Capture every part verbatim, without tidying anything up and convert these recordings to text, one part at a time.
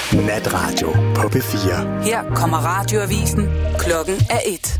Natradio på P fire. Her kommer radioavisen. Klokken er et.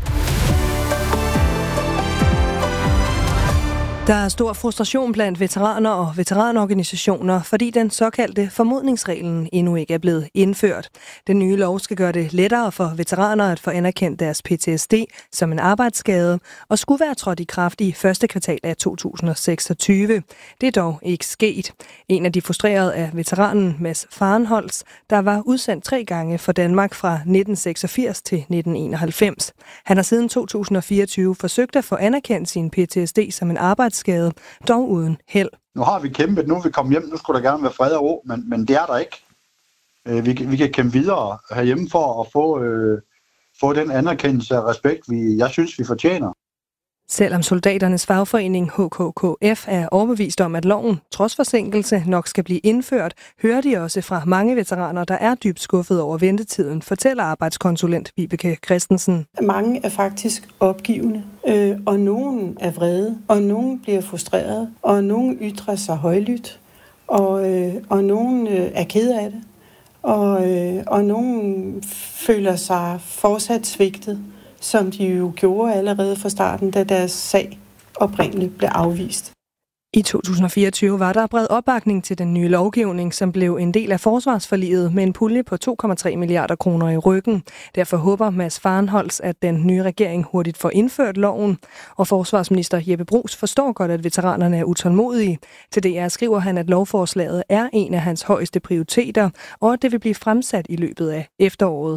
Der er stor frustration blandt veteraner og veteranorganisationer, fordi den såkaldte formodningsreglen endnu ikke er blevet indført. Den nye lov skal gøre det lettere for veteraner at få anerkendt deres P T S D som en arbejdsskade, og skulle være trådt i kraft i første kvartal af to tusind og seksogtyve. Det er dog ikke sket. En af de frustrerede er veteranen Mads Farenholtz, der var udsendt tre gange for Danmark fra nitten seksogfirs til nitten enoghalvfems. Han har siden to tusind og fireogtyve forsøgt at få anerkendt sin P T S D som en arbejdsskade, skade, dog uden held. Nu har vi kæmpet, nu er vi kommet hjem, nu skulle der gerne være fred og ro, men, men det er der ikke. Øh, vi, vi kan kæmpe videre herhjemme for at få, øh, få den anerkendelse og respekt, vi, jeg synes, vi fortjener. Selvom soldaternes fagforening H K K F er overbevist om, at loven, trods forsinkelse, nok skal blive indført, hører de også fra mange veteraner, der er dybt skuffet over ventetiden, fortæller arbejdskonsulent Vibeke Christensen. Mange er faktisk opgivende, øh, og nogen er vrede, og nogen bliver frustreret, og nogen ytrer sig højlydt, og, øh, og nogen øh, er ked af det, og, øh, og nogen føler sig fortsat svigtet, som de jo gjorde allerede fra starten, da deres sag oprindeligt blev afvist. I to tusind og fireogtyve var der bred opbakning til den nye lovgivning, som blev en del af forsvarsforliget med en pulje på to komma tre milliarder kroner i ryggen. Derfor håber Mads Farenholtz, at den nye regering hurtigt får indført loven. Og forsvarsminister Jeppe Bruus forstår godt, at veteranerne er utålmodige. Til D R skriver han, at lovforslaget er en af hans højeste prioriteter, og at det vil blive fremsat i løbet af efteråret.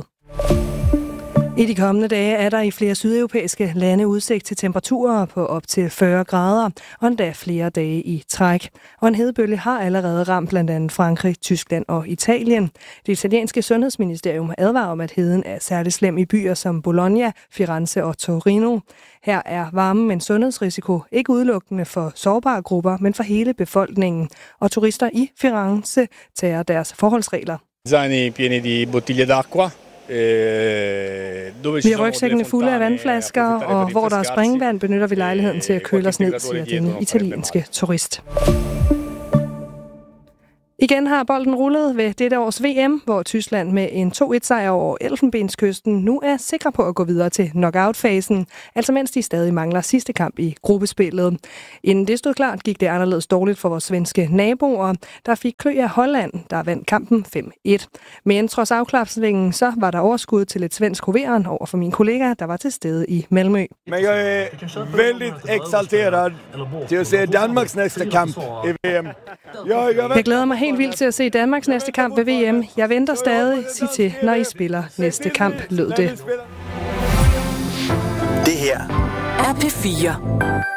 I de kommende dage er der i flere sydeuropæiske lande udsigt til temperaturer på op til fyrre grader, og endda flere dage i træk. Og en hedebølge har allerede ramt blandt andet Frankrig, Tyskland og Italien. Det italienske sundhedsministerium advarer om, at heden er særligt slem i byer som Bologna, Firenze og Torino. Her er varmen en sundhedsrisiko ikke udelukkende for sårbare grupper, men for hele befolkningen. Og turister i Firenze tager deres forholdsregler. Zaini pieni di bottiglie d'acqua. Vi har rygsækkene fulde af vandflasker, og hvor der er springvand, benytter vi lejligheden til at køle os ned, siger den italienske turist. Igen har bolden rullet ved dette års V M, hvor Tyskland med en to et sejr over Elfenbenskysten nu er sikre på at gå videre til knockout-fasen, altså mens de stadig mangler sidste kamp i gruppespillet. Inden det stod klart, gik det anderledes dårligt for vores svenske naboer, der fik klø af Holland, der vandt kampen fem et. Men trods afklapslingen, så var der overskud til et svensk hoveren over for min kollega, der var til stede i Malmø. Men jeg er väldigt exalterad til at se Danmarks næste kamp i V M. Jeg, jeg, jeg glæder mig helt vildt til at se Danmarks næste kamp ved V M. Jeg venter stadig. Sig til, når I spiller næste kamp, lød det. Det her er P fire.